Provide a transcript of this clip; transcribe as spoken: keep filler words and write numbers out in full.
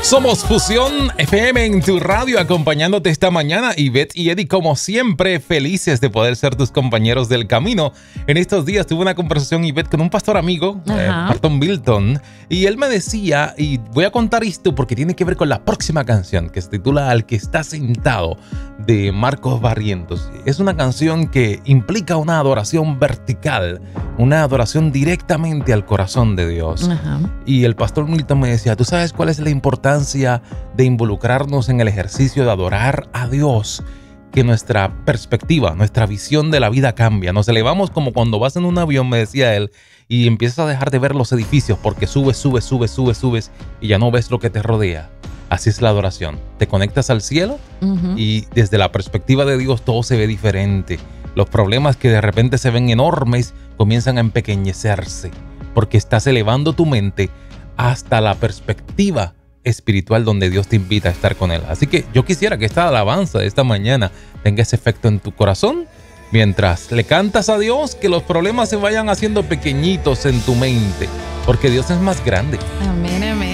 Somos Fusión F M en tu radio, acompañándote esta mañana. Ivette y Eddie, como siempre, felices de poder ser tus compañeros del camino. En estos días tuve una conversación, Ivette, con un pastor amigo, eh, Barton Bilton, y él me decía, y voy a contar esto porque tiene que ver con la próxima canción, que se titula Al que está sentado, de Marcos Barrientos. Es una canción que implica una adoración vertical, una adoración directamente al corazón de Dios. Ajá. Y el pastor Milton me decía, ¿tú sabes cuál es la importancia de involucrarnos en el ejercicio de adorar a Dios? Que nuestra perspectiva, nuestra visión de la vida cambia. Nos elevamos como cuando vas en un avión, me decía él, y empiezas a dejar de ver los edificios porque subes, subes, subes, subes, subes y ya no ves lo que te rodea. Así es la adoración. Te conectas al cielo uh-huh. y desde la perspectiva de Dios todo se ve diferente. Los problemas que de repente se ven enormes comienzan a empequeñecerse porque estás elevando tu mente hasta la perspectiva espiritual donde Dios te invita a estar con Él. Así que yo quisiera que esta alabanza de esta mañana tenga ese efecto en tu corazón. Mientras le cantas a Dios, que los problemas se vayan haciendo pequeñitos en tu mente, porque Dios es más grande. Amén, amén.